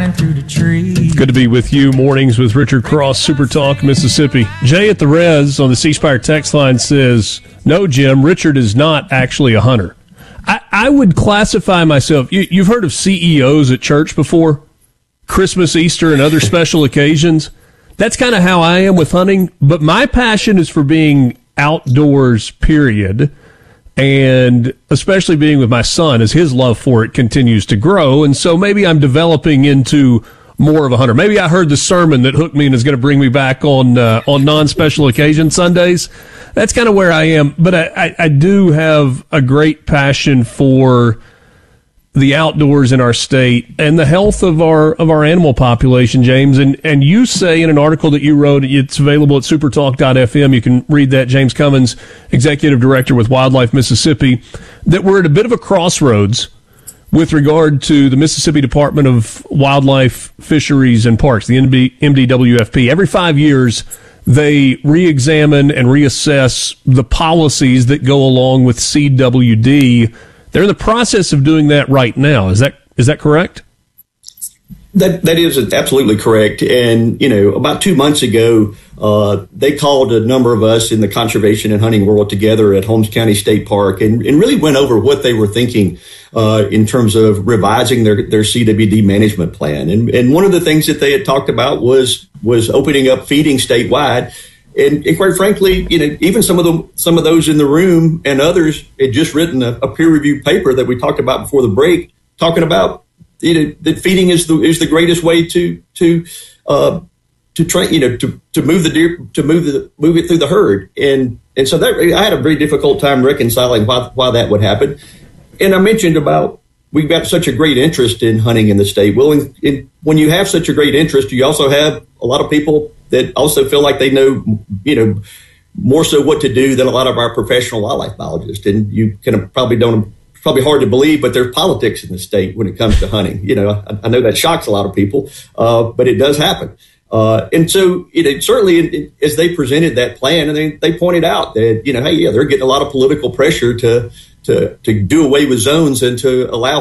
flying through the trees. Good to be with you. Mornings with Richard Cross, Super Talk, Mississippi. Jay at the Res on the C Spire text line says, no, Jim, Richard is not actually a hunter. I would classify myself, you've heard of CEOs at church before? Christmas, Easter, and other special occasions. That's kind of how I am with hunting, but my passion is for being outdoors, period, and especially being with my son as his love for it continues to grow, and so maybe I'm developing into more of a hunter. Maybe I heard the sermon that hooked me and is going to bring me back on non-special occasion Sundays. That's kind of where I am, but I do have a great passion for the outdoors in our state and the health of our animal population, James. And you say in an article that you wrote, it's available at supertalk.fm. You can read that. James Cummins, Executive Director with Wildlife Mississippi, that we're at a bit of a crossroads with regard to the Mississippi Department of Wildlife, Fisheries, and Parks, the MDWFP. Every 5 years, they re-examine and reassess the policies that go along with CWD. They're in the process of doing that right now. Is that correct? That is absolutely correct. And, about 2 months ago, they called a number of us in the conservation and hunting world together at Holmes County State Park and really went over what they were thinking in terms of revising their CWD management plan. And one of the things that they had talked about was opening up feeding statewide. And quite frankly, even some of those in the room and others had just written a peer-reviewed paper that we talked about before the break, talking about that feeding is the greatest way to train, to move the deer, to move it through the herd. And so that I had a very difficult time reconciling why that would happen. And I mentioned about we've got such a great interest in hunting in the state. Well, when you have such a great interest, you also have a lot of people that also feel like they know, more so what to do than a lot of our professional wildlife biologists. And you probably hard to believe, but there's politics in the state when it comes to hunting. I know that shocks a lot of people, but it does happen. And so, certainly as they presented that plan, and they pointed out that, they're getting a lot of political pressure to do away with zones and to allow